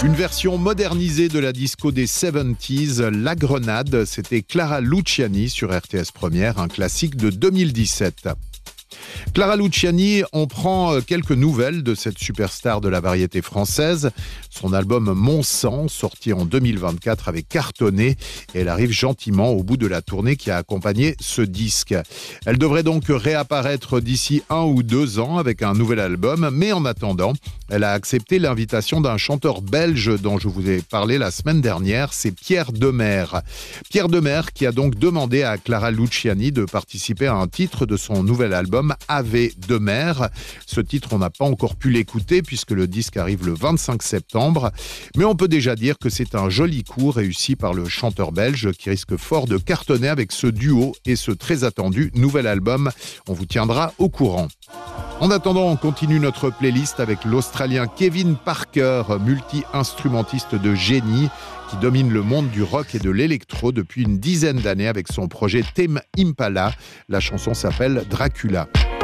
Une version modernisée de la disco des 70s, La Grenade, c'était Clara Luciani sur RTS Première, un classique de 2017. Clara Luciani, on prend quelques nouvelles de cette superstar de la variété française. Son album Mon Sang, sorti en 2024, avait cartonné et elle arrive gentiment au bout de la tournée qui a accompagné ce disque. Elle devrait donc réapparaître d'ici 1 ou 2 ans avec un nouvel album, mais en attendant, elle a accepté l'invitation d'un chanteur belge dont je vous ai parlé la semaine dernière, c'est Pierre Demer. Pierre Demer qui a donc demandé à Clara Luciani de participer à un titre de son nouvel album Ave Demer. Ce titre, on n'a pas encore pu l'écouter puisque le disque arrive le 25 septembre. Mais on peut déjà dire que c'est un joli coup réussi par le chanteur belge qui risque fort de cartonner avec ce duo et ce très attendu nouvel album. On vous tiendra au courant. En attendant, on continue notre playlist avec l'Australien Kevin Parker, multi-instrumentiste de génie qui domine le monde du rock et de l'électro depuis une dizaine d'années avec son projet Tame Impala. La chanson s'appelle Dracula.